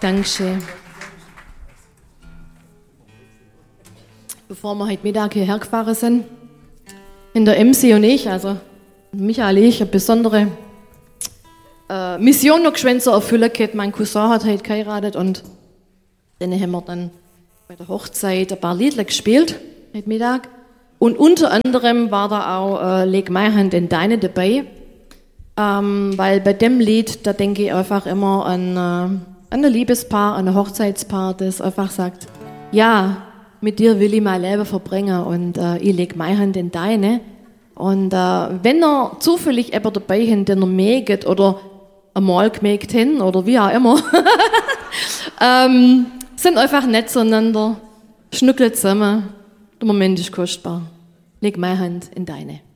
Dankeschön. Bevor wir heute Mittag hierher gefahren sind, in der MC und ich, also Michael und ich, eine besondere Mission noch geschwind zu erfüllen gehabt. Mein Cousin hat heute geheiratet und dann haben wir dann bei der Hochzeit ein paar Lieder gespielt, heute Mittag. Und unter anderem war da auch Leg meine Hand in deine dabei, weil bei dem Lied, da denke ich einfach immer an ein Liebespaar, an ein Hochzeitspaar, das einfach sagt, ja, mit dir will ich mein Leben verbringen und ich leg meine Hand in deine. Und wenn ihr zufällig jemand dabei habt, den ihr mögt oder einmal gemägt habt oder wie auch immer, sind einfach nett zueinander, schnuckelt zusammen, der Moment ist kostbar. Leg meine Hand in deine.